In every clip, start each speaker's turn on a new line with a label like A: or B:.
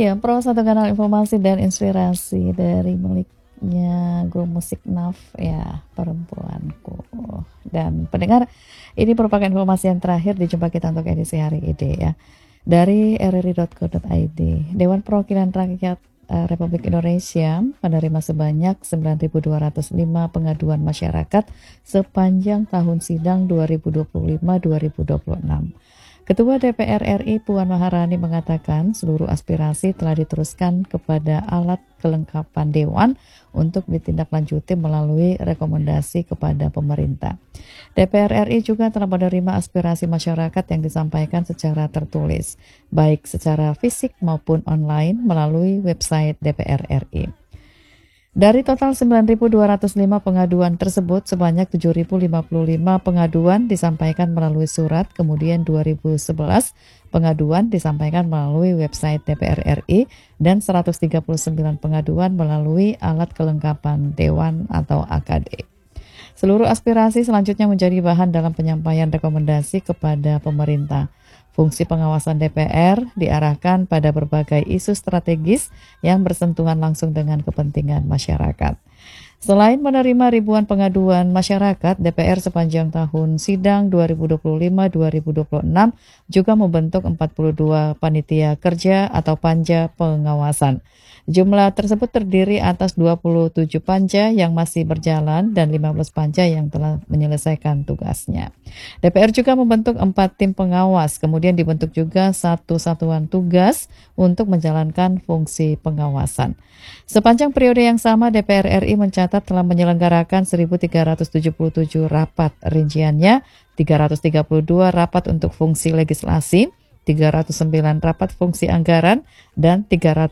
A: Ya, Pro satu kanal informasi dan inspirasi dari miliknya grup musik Naf, ya, perempuanku. Dan pendengar, ini merupakan informasi yang terakhir dijumpa kita untuk edisi hari ini ya. Dari rri.co.id, Dewan Perwakilan Rakyat Republik Indonesia menerima sebanyak 9.205 pengaduan masyarakat sepanjang tahun sidang 2025-2026. Ketua DPR RI Puan Maharani mengatakan seluruh aspirasi telah diteruskan kepada alat kelengkapan Dewan untuk ditindaklanjuti melalui rekomendasi kepada pemerintah. DPR RI juga telah menerima aspirasi masyarakat yang disampaikan secara tertulis, baik secara fisik maupun online melalui website DPR RI. Dari total 9.205 pengaduan tersebut, sebanyak 7.055 pengaduan disampaikan melalui surat, kemudian 2.011 pengaduan disampaikan melalui website DPR RI, dan 139 pengaduan melalui alat kelengkapan Dewan atau AKD. Seluruh aspirasi selanjutnya menjadi bahan dalam penyampaian rekomendasi kepada pemerintah. Fungsi pengawasan DPR diarahkan pada berbagai isu strategis yang bersentuhan langsung dengan kepentingan masyarakat. Selain menerima ribuan pengaduan masyarakat, DPR sepanjang tahun sidang 2025-2026 juga membentuk 42 panitia kerja atau panja pengawasan. Jumlah tersebut terdiri atas 27 panja yang masih berjalan dan 15 panja yang telah menyelesaikan tugasnya. DPR juga membentuk 4 tim pengawas, kemudian dibentuk juga satu satuan tugas untuk menjalankan fungsi pengawasan. Sepanjang periode yang sama, DPR RI mencatat telah menyelenggarakan 1.377 rapat, rinciannya 332 rapat untuk fungsi legislasi, 309 rapat fungsi anggaran, dan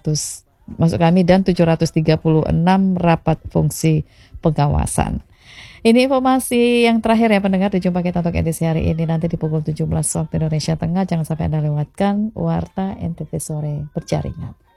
A: 736 rapat fungsi pengawasan. Ini informasi yang terakhir ya pendengar, dijumpa kita untuk edisi hari ini nanti di pukul 17 waktu Indonesia Tengah. Jangan sampai Anda lewatkan Warta NTV Sore Berjaringan.